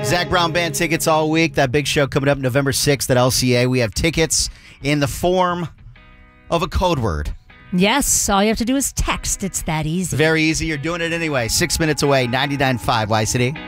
Zach Brown Band tickets all week. That big show coming up November 6th at LCA. We have tickets in the form of a code word. Yes, all you have to do is text. It's that easy. Very easy. You're doing it anyway. 6 minutes away, 99.5 Y City.